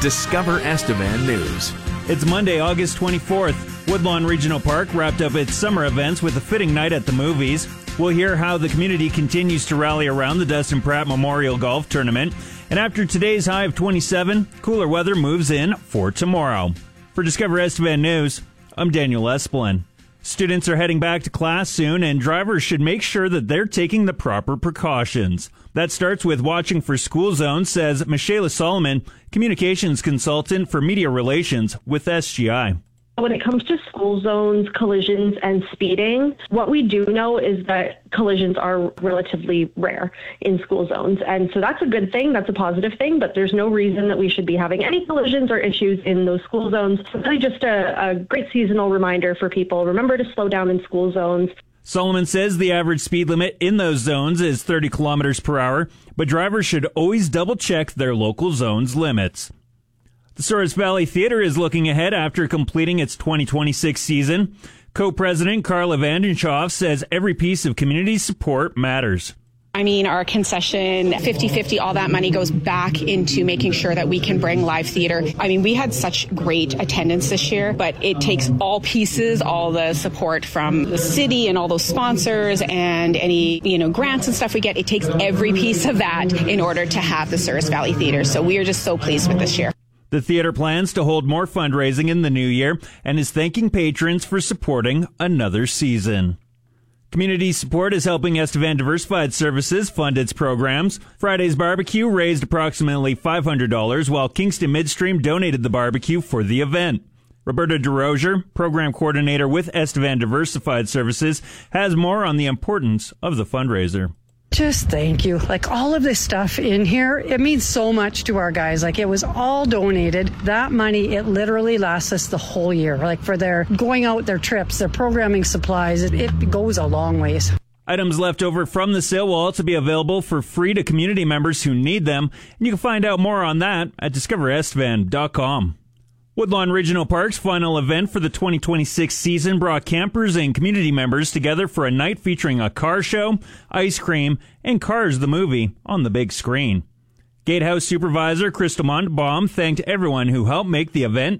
Discover Estevan News. It's Monday, August 24th. Woodlawn Regional Park wrapped up its summer events with a fitting night at the movies. We'll hear how the community continues to rally around the Dustin Pratt Memorial Golf Tournament. And after today's high of 27, cooler weather moves in for tomorrow. For Discover Estevan News, I'm Daniel Esplin. Students are heading back to class soon, and drivers should make sure that they're taking the proper precautions. That starts with watching for school zones, says Michaela Solomon, communications consultant for media relations with SGI. When it comes to school zones, collisions, and speeding, what we do know is that collisions are relatively rare in school zones. And so that's a good thing. That's a positive thing. But there's no reason that we should be having any collisions or issues in those school zones. So really just a great seasonal reminder for people. Remember to slow down in school zones. Solomon says the average speed limit in those zones is 30 kilometers per hour, but drivers should always double check their local zone's limits. The Souris Valley Theatre is looking ahead after completing its 2026 season. Co-president Carla Vandenshoff says every piece of community support matters. I mean, our concession, 50-50, all that money goes back into making sure that we can bring live theater. I mean, we had such great attendance this year, but it takes all pieces, all the support from the city and all those sponsors and any, grants and stuff we get. It takes every piece of that in order to have the Souris Valley Theatre. So we are just so pleased with this year. The theater plans to hold more fundraising in the new year and is thanking patrons for supporting another season. Community support is helping Estevan Diversified Services fund its programs. Friday's barbecue raised approximately $500, while Kingston Midstream donated the barbecue for the event. Roberta DeRozier, program coordinator with Estevan Diversified Services, has more on the importance of the fundraiser. Just thank you. All of this stuff in here, it means so much to our guys. It was all donated. That money, it literally lasts us the whole year. For their going out, their trips, their programming supplies, it goes a long ways. Items left over from the sale will also be available for free to community members who need them. And you can find out more on that at discoverestevan.com. Woodlawn Regional Park's final event for the 2026 season brought campers and community members together for a night featuring a car show, ice cream, and Cars the movie on the big screen. Gatehouse Supervisor Crystal Montbaum thanked everyone who helped make the event